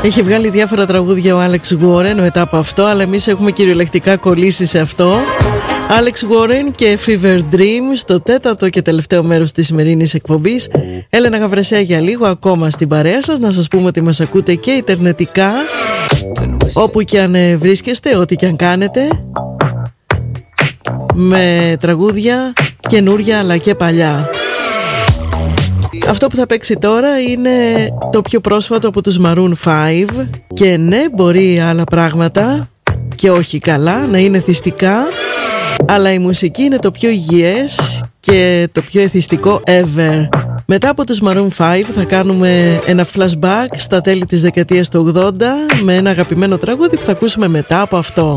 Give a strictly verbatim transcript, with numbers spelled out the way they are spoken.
Έχει βγάλει διάφορα τραγούδια ο Άλεξ Γουόρεν μετά από αυτό, αλλά εμείς έχουμε κυριολεκτικά κολλήσει σε αυτό. Άλεξ Γουόρεν και Fever Dream στο τέταρτο και τελευταίο μέρος της σημερινής εκπομπής. Έλενα Γαβρεσέα για λίγο ακόμα στην παρέα σας. Να σας πούμε ότι μας ακούτε και ιντερνετικά, όπου και αν βρίσκεστε, ό,τι και αν κάνετε, με τραγούδια καινούρια αλλά και παλιά. Αυτό που θα παίξει τώρα είναι το πιο πρόσφατο από τους Maroon φάιβ. Και ναι, μπορεί άλλα πράγματα και όχι καλά να είναι εθιστικά, αλλά η μουσική είναι το πιο υγιές και το πιο εθιστικό ever. Μετά από τους Maroon φάιβ θα κάνουμε ένα flashback στα τέλη της δεκαετίας του ογδόντα με ένα αγαπημένο τραγούδι που θα ακούσουμε μετά από αυτό.